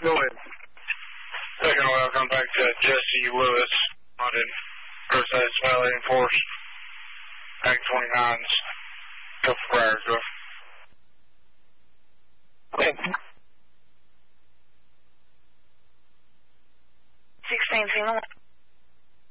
Go ahead. Second oil, come back to Jesse Lewis, London, Roadside Smiley and Force, Act 29's, go for Briar, go. Okay. 16 Single.